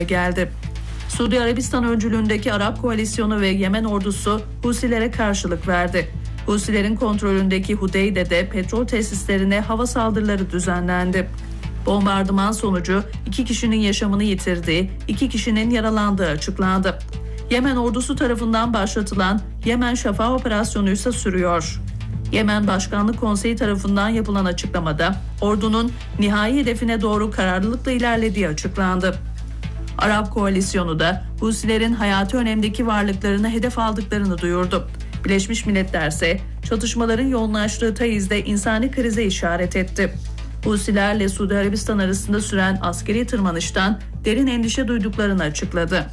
geldi. Suudi Arabistan öncülüğündeki Arap koalisyonu ve Yemen ordusu Husilere karşılık verdi. Husilerin kontrolündeki Hudeyde'de petrol tesislerine hava saldırıları düzenlendi. Bombardıman sonucu 2 kişinin yaşamını yitirdiği, 2 kişinin yaralandığı açıklandı. Yemen ordusu tarafından başlatılan Yemen Şafak operasyonu ise sürüyor. Yemen Başkanlık Konseyi tarafından yapılan açıklamada ordunun nihai hedefine doğru kararlılıkla ilerlediği açıklandı. Arap koalisyonu da Husilerin hayati önemdeki varlıklarını hedef aldıklarını duyurdu. Birleşmiş Milletler ise çatışmaların yoğunlaştığı Taiz'de insani krize işaret etti. Husilerle Suudi Arabistan arasında süren askeri tırmanıştan derin endişe duyduklarını açıkladı.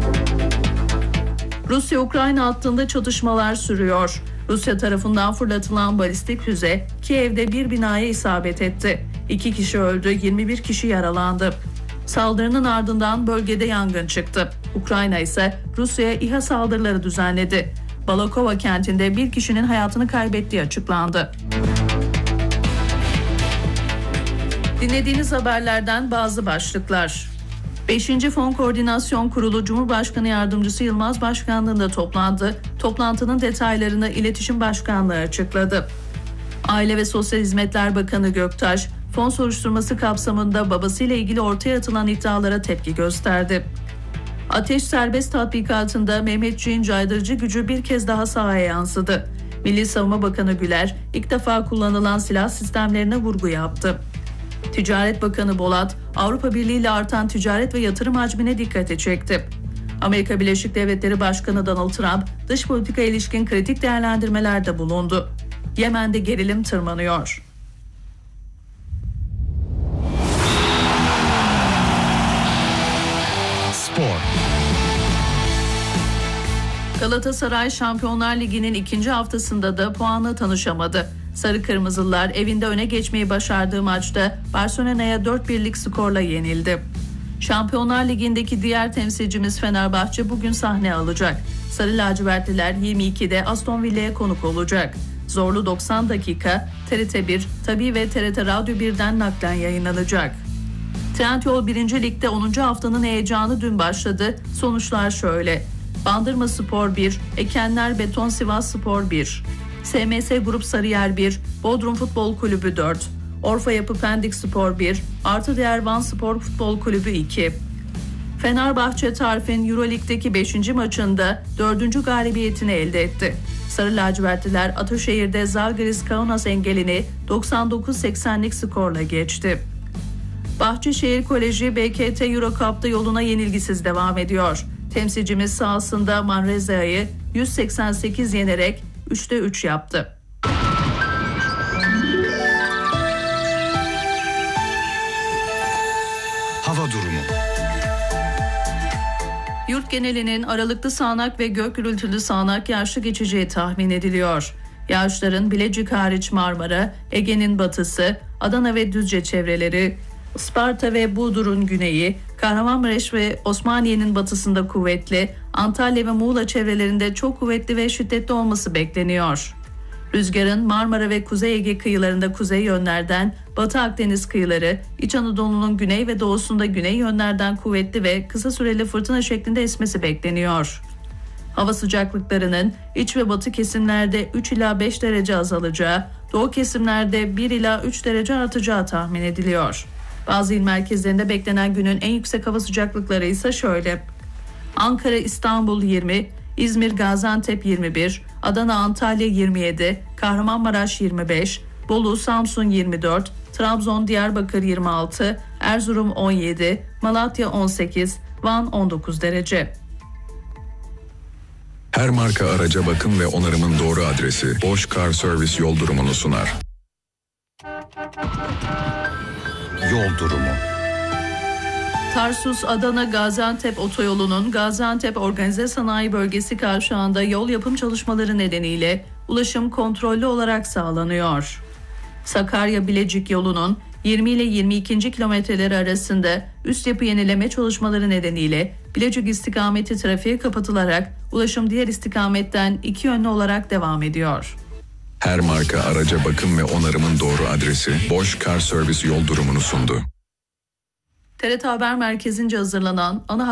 Rusya-Ukrayna hattında çatışmalar sürüyor. Rusya tarafından fırlatılan balistik füze Kiev'de bir binaya isabet etti. 2 kişi öldü, 21 kişi yaralandı. Saldırının ardından bölgede yangın çıktı. Ukrayna ise Rusya'ya İHA saldırıları düzenledi. Balakova kentinde bir kişinin hayatını kaybettiği açıklandı. Dinlediğiniz haberlerden bazı başlıklar. 5. Fon Koordinasyon Kurulu Cumhurbaşkanı Yardımcısı Yılmaz Başkanlığı'nda toplandı. Toplantının detaylarını İletişim Başkanlığı açıkladı. Aile ve Sosyal Hizmetler Bakanı Göktaş, fon soruşturması kapsamında babasıyla ilgili ortaya atılan iddialara tepki gösterdi. Ateş Serbest tatbikatında Mehmetçiğin caydırıcı gücü bir kez daha sahaya yansıdı. Milli Savunma Bakanı Güler, ilk defa kullanılan silah sistemlerine vurgu yaptı. Ticaret Bakanı Bolat, Avrupa Birliği ile artan ticaret ve yatırım hacmine dikkati çekti. Amerika Birleşik Devletleri Başkanı Donald Trump, dış politika ilişkin kritik değerlendirmelerde bulundu. Yemen'de gerilim tırmanıyor. Spor. Galatasaray Şampiyonlar Ligi'nin 2. haftasında da puanla tanışamadı. Sarı Kırmızılılar evinde öne geçmeyi başardığı maçta Barcelona'ya 4-1'lik skorla yenildi. Şampiyonlar Ligi'ndeki diğer temsilcimiz Fenerbahçe bugün sahne alacak. Sarı lacivertliler 22'de Aston Villa'ya konuk olacak. Zorlu 90 dakika TRT 1, Tabii ve TRT Radyo 1'den naklen yayınlanacak. Trendyol 1. Lig'de 10. haftanın heyecanı dün başladı. Sonuçlar şöyle. Bandırmaspor 1, Ekenler Beton Sivasspor 1. SMS Grup Sarıyer 1, Bodrum Futbol Kulübü 4, Orfa Yapı Pendikspor 1, Artı Değer Vanspor Futbol Kulübü 2. Fenerbahçe Tarif'in Euroleague'deki 5. maçında 4. galibiyetini elde etti. Sarı lacivertliler Ataşehir'de Zalgiris Kaunas engelini 99-80'lik skorla geçti. Bahçeşehir Koleji BKT Euro Cup'ta yoluna yenilgisiz devam ediyor. Temsilcimiz sahasında Manrezia'yı 188 yenerek 3'te 3 yaptı. Hava durumu. Yurt genelinin aralıklı sağanak ve gök gürültülü sağanak yağışlı geçeceği tahmin ediliyor. Yağışların Bilecik hariç Marmara, Ege'nin batısı, Adana ve Düzce çevreleri, Isparta ve Burdur'un güneyi, Kahramanmaraş ve Osmaniye'nin batısında kuvvetli, Antalya ve Muğla çevrelerinde çok kuvvetli ve şiddetli olması bekleniyor. Rüzgarın Marmara ve Kuzey Ege kıyılarında kuzey yönlerden, Batı Akdeniz kıyıları, İç Anadolu'nun güney ve doğusunda güney yönlerden kuvvetli ve kısa süreli fırtına şeklinde esmesi bekleniyor. Hava sıcaklıklarının iç ve batı kesimlerde 3 ila 5 derece azalacağı, doğu kesimlerde 1 ila 3 derece artacağı tahmin ediliyor. Bazı il merkezlerinde beklenen günün en yüksek hava sıcaklıkları ise şöyle. Ankara, İstanbul 20, İzmir, Gaziantep 21, Adana, Antalya 27, Kahramanmaraş 25, Bolu, Samsun 24, Trabzon, Diyarbakır 26, Erzurum 17, Malatya 18, Van 19 derece. Her marka araca bakım ve onarımın doğru adresi Bosch Car Service yol durumunu sunar. Yol durumu. Tarsus-Adana Gaziantep otoyolunun Gaziantep Organize Sanayi Bölgesi kavşağında yol yapım çalışmaları nedeniyle ulaşım kontrollü olarak sağlanıyor. Sakarya-Bilecik yolunun 20 ile 22. kilometreleri arasında üst yapı yenileme çalışmaları nedeniyle Bilecik istikameti trafiğe kapatılarak ulaşım diğer istikametten iki yönlü olarak devam ediyor. Her marka araca bakım ve onarımın doğru adresi Bosch Car Service yol durumunu sundu. TRT Haber Merkezi'nce hazırlanan ana